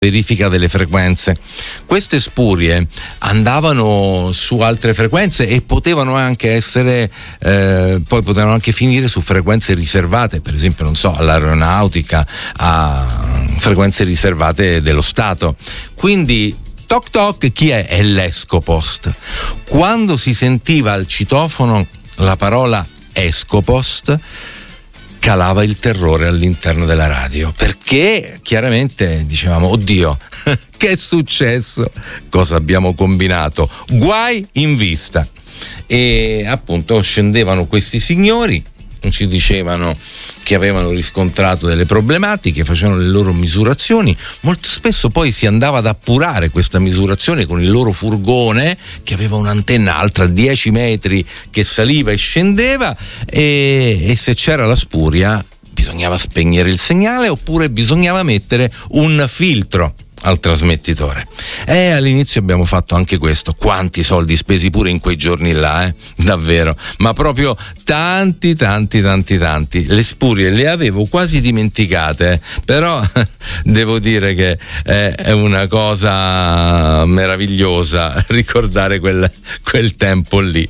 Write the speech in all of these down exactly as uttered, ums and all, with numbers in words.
verifica delle frequenze. Queste spurie andavano su altre frequenze e potevano anche essere eh, poi potevano anche finire su frequenze riservate, per esempio, non so, all'aeronautica, a frequenze riservate dello Stato. Quindi toc toc, chi è? È l'Escopost. Quando si sentiva al citofono la parola Escopost, calava il terrore all'interno della radio, perché chiaramente dicevamo: oddio, che è successo? Cosa abbiamo combinato? Guai in vista. E appunto scendevano questi signori, ci dicevano che avevano riscontrato delle problematiche, facevano le loro misurazioni. Molto spesso poi si andava ad appurare questa misurazione con il loro furgone, che aveva un'antenna alta dieci metri che saliva e scendeva, e, e se c'era la spuria bisognava spegnere il segnale oppure bisognava mettere un filtro al trasmettitore. E all'inizio abbiamo fatto anche questo. Quanti soldi spesi pure in quei giorni là, eh? Davvero, ma proprio tanti tanti tanti tanti. Le spurie le avevo quasi dimenticate, eh? Però devo dire che è, è una cosa meravigliosa ricordare quel, quel tempo lì.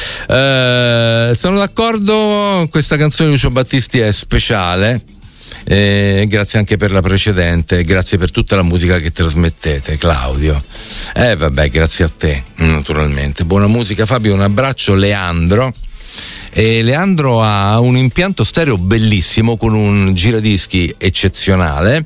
Eh, sono d'accordo, questa canzone di Lucio Battisti è speciale. Eh, grazie anche per la precedente, grazie per tutta la musica che trasmettete, Claudio. Eh vabbè, grazie a te, naturalmente. Buona musica, Fabio, un abbraccio. Leandro. E Leandro ha un impianto stereo bellissimo con un giradischi eccezionale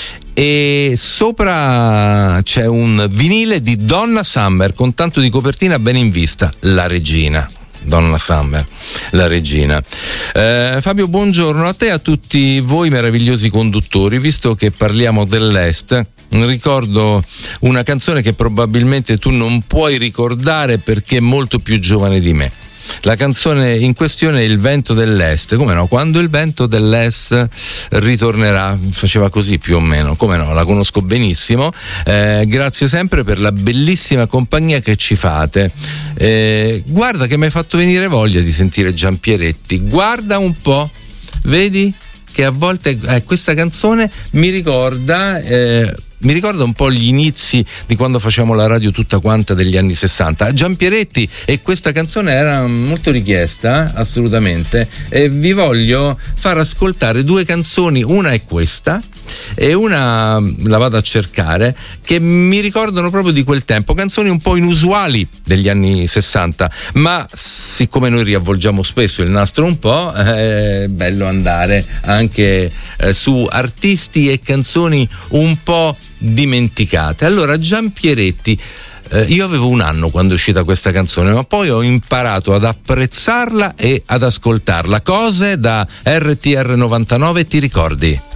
e sopra c'è un vinile di Donna Summer con tanto di copertina ben in vista, La Regina. Donna Summer, la regina. Eh, Fabio, buongiorno a te e a tutti voi meravigliosi conduttori. Visto che parliamo dell'Est, ricordo una canzone che probabilmente tu non puoi ricordare perché è molto più giovane di me. La canzone in questione è Il vento dell'Est. Come no? Quando il vento dell'Est ritornerà, faceva così più o meno. Come no? La conosco benissimo. Eh, grazie sempre per la bellissima compagnia che ci fate. Eh, guarda che mi hai fatto venire voglia di sentire Giampieretti. Guarda un po', vedi che a volte eh, questa canzone mi ricorda eh, mi ricorda un po' gli inizi di quando facciamo la radio tutta quanta degli anni sessanta. Giampieretti, e questa canzone era molto richiesta, assolutamente, e vi voglio far ascoltare due canzoni. Una è questa e una la vado a cercare, che mi ricordano proprio di quel tempo, canzoni un po' inusuali degli anni sessanta, ma siccome noi riavvolgiamo spesso il nastro un po', è bello andare anche eh, su artisti e canzoni un po' dimenticate. Allora, Giampieretti, eh, io avevo un anno quando è uscita questa canzone, ma poi ho imparato ad apprezzarla e ad ascoltarla. Cose da R T R novantanove, ti ricordi?